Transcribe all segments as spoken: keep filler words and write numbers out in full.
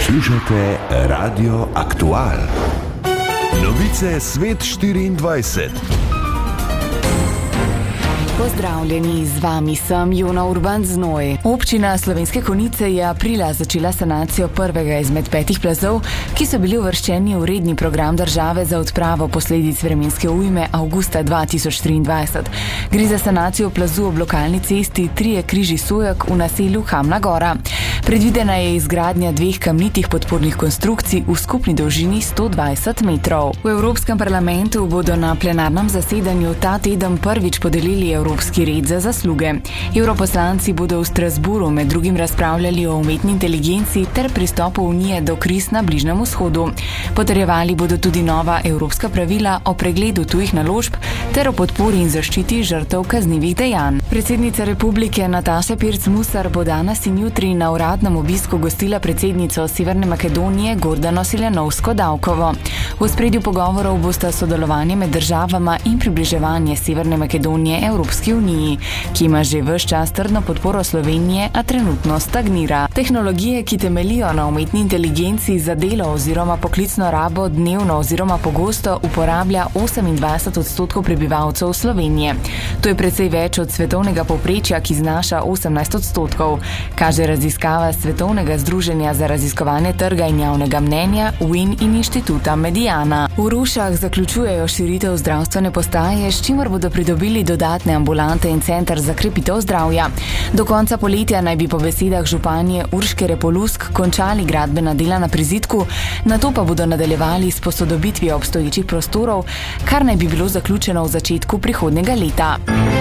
Poslušate Radio Aktual. Novice Svet štiriindvajset. Pozdravljeni, z vami sem Jona Urban Znoj. Občina Slovenske Konjice je aprila začela sanacijo prvega izmed petih plazov, ki so bili uvrščeni v redni program države za odpravo posledic vremenske ujme avgusta dva tisoč triindvajset. Gre za sanacijo plazu ob lokalni cesti Trije križi Sojek v naselju Kamna Gora. Predvidena je izgradnja dveh kamnitih podpornih konstrukcij v skupni dolžini sto dvajset metrov. V Evropskem parlamentu bodo na plenarnem zasedanju ta teden prvič podelili Evropski red za zasluge. Evroposlanci bodo v Strasburu med drugim razpravljali o umetni inteligenci ter pristopu Unije do kriz na Bližnjem vzhodu. Potrjevali bodo tudi nova evropska pravila o pregledu tujih naložb ter o podpori in zaščiti žrtev kaznivih dejanj. Predsednica republike Nataša Pirc Musar bo danes in jutri na uradnem obisku gostila predsednico Severne Makedonije Gordano Siljanovsko-Davkovo. V ospredju pogovorov bosta sodelovanje med državama in približevanje Severne Makedonije Evropski uniji, ki ima že ves čas trdno podporo Slovenije, a trenutno stagnira. Tehnologije, ki temelijo na umetni inteligenci za delo oziroma poklicno rabo dnevno oziroma pogosto uporablja osemindvajset odstotkov prebivalcev Slovenije. To je precej več od svetovnega povprečja, ki znaša osemnajst odstotkov, kaže raziskava Svetovnega združenja za raziskovanje trga in javnega mnenja W I N in inštituta Mediana. V Rušah zaključujejo širitev zdravstvene postaje, s čimer bodo pridobili dodatne ambulante in center za krepitev zdravja. Do konca poletja naj bi po besedah županje Urške Repolusk končali gradbena dela na prizidku, nato pa bodo nadaljevali s posodobitvijo obstoječih prostorov, kar naj bi bilo zaključeno v začetku prihodnjega leta.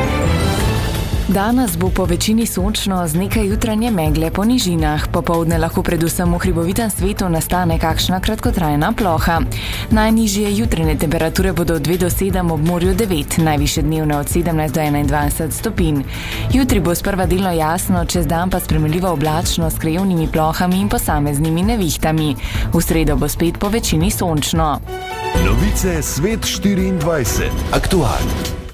Danes bo po večini sončno z nekaj jutranje megle po nižinah. Popoldne lahko predvsem v hribovitem svetu nastane kakšna kratkotrajna ploha. Najnižje jutranje temperature bodo od dve do sedem, ob morju devet, najvišje dnevne od sedemnajst do enaindvajset stopinj. Jutri bo sprva delno jasno, čez dan pa spremenljivo oblačno s krajevnimi plohami in posameznimi nevihtami. V sredo bo spet po večini sončno. Novice Svet štiriindvajset. Aktual.